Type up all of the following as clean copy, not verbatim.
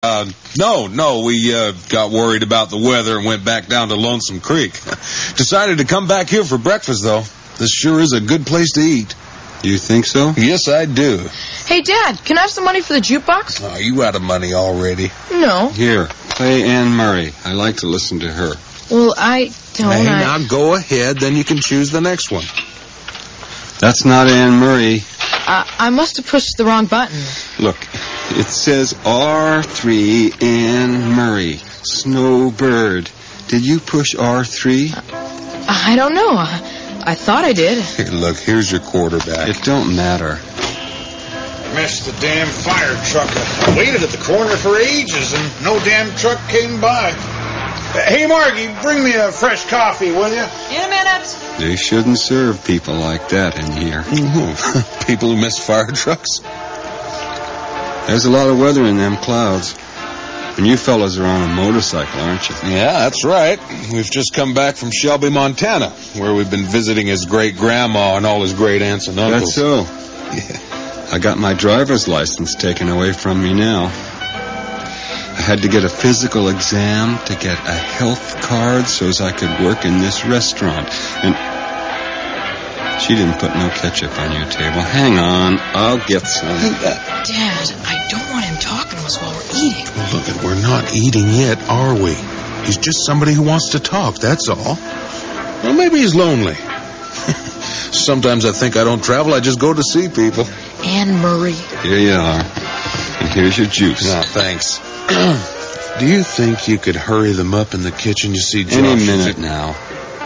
No, we got worried about the weather and went back down to Lonesome Creek. Decided to come back here for breakfast, though. This sure is a good place to eat. You think so? Yes, I do. Hey, Dad, can I have some money for the jukebox? Oh, you out of money already? No. Here, play Anne Murray. I like to listen to her. Well, I don't. Hey, now go ahead, then you can choose the next one. That's not Anne Murray. I must have pushed the wrong button. Look, it says R3 Anne Murray, Snowbird. Did you push R3? I don't know. I thought I did. Hey, look, here's your quarterback. It don't matter. Missed the damn fire truck. I waited at the corner for ages and no damn truck came by. Hey, Margie, bring me a fresh coffee, will you? In a minute. They shouldn't serve people like that in here. People who miss fire trucks? There's a lot of weather in them clouds. And you fellas are on a motorcycle, aren't you? Yeah, that's right. We've just come back from Shelby, Montana, where we've been visiting his great-grandma and all his great-aunts and uncles. That's so. Yeah. I got my driver's license taken away from me now. I had to get a physical exam to get a health card so as I could work in this restaurant. And she didn't put no ketchup on your table. Hang on, I'll get some. Dad, I don't want him talking to us while we're eating. Look, we're not eating yet, are we? He's just somebody who wants to talk, that's all. Well, maybe he's lonely. Sometimes I think I don't travel, I just go to see people. Anne Murray. Here you are. And here's your juice. No, thanks. Do you think you could hurry them up in the kitchen? You see, Josh... Any minute now.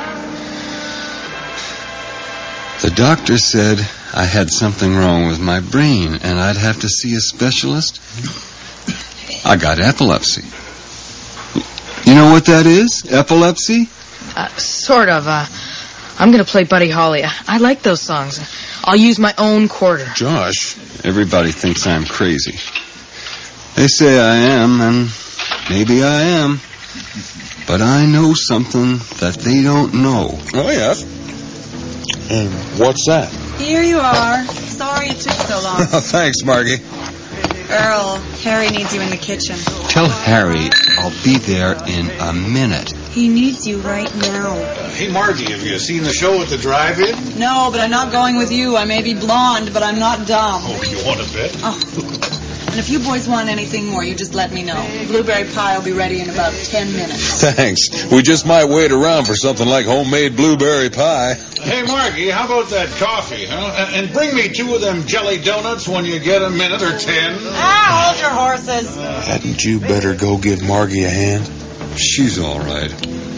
The doctor said I had something wrong with my brain and I'd have to see a specialist. I got epilepsy. You know what that is? Epilepsy? Sort of. I'm going to play Buddy Holly. I like those songs. I'll use my own quarter. Josh... Everybody thinks I'm crazy. They say I am, and maybe I am. But I know something that they don't know. Oh, yes. And what's that? Here you are. Sorry it took so long. Thanks, Margie. Earl, Harry needs you in the kitchen. Tell Harry I'll be there in a minute. He needs you right now. Hey, Margie, have you seen the show at the drive-in? No, but I'm not going with you. I may be blonde, but I'm not dumb. Oh, you want a bet? Oh. And if you boys want anything more, you just let me know. Blueberry pie will be ready in about 10 minutes. Thanks. We just might wait around for something like homemade blueberry pie. Hey, Margie, how about that coffee, huh? And bring me 2 of them jelly donuts when you get a minute or 10. Hold your horses. Hadn't you better go give Margie a hand? She's all right.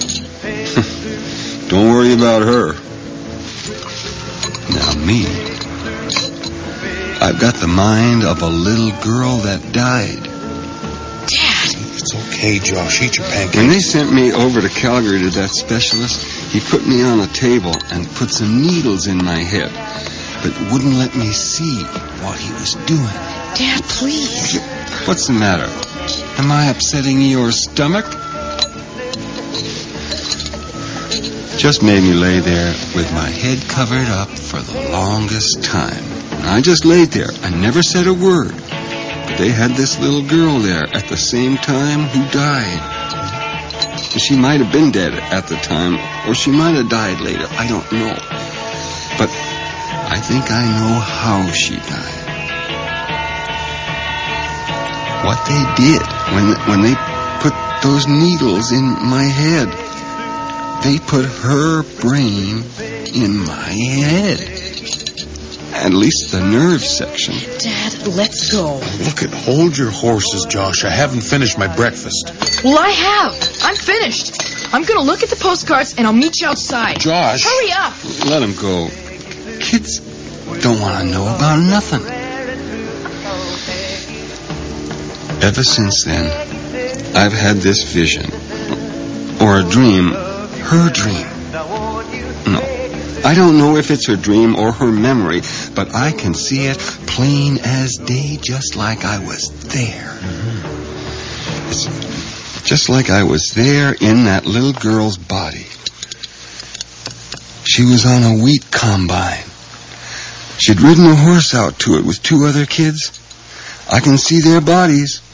Don't worry about her. Now me. I've got the mind of a little girl that died. Dad! It's okay, Josh. Eat your pancakes. When they sent me over to Calgary to that specialist, he put me on a table and put some needles in my head, but wouldn't let me see what he was doing. Dad, please. What's the matter? Am I upsetting your stomach? Just made me lay there with my head covered up for the longest time. And I just laid there and never said a word. But they had this little girl there at the same time who died. She might have been dead at the time, or she might have died later. I don't know. But I think I know how she died. What they did when they put those needles in my head, they put her brain in my head. At least the nerve section. Dad, let's go. Look, hold your horses, Josh. I haven't finished my breakfast. Well, I have. I'm finished. I'm going to look at the postcards and I'll meet you outside. Josh. Hurry up. Let him go. Kids don't want to know about nothing. Ever since then, I've had this vision. Or a dream. Her dream. No. I don't know if it's her dream or her memory, but I can see it plain as day, just like I was there. It's just like I was there in that little girl's body. She was on a wheat combine. She'd ridden a horse out to it with 2 other kids. I can see their bodies.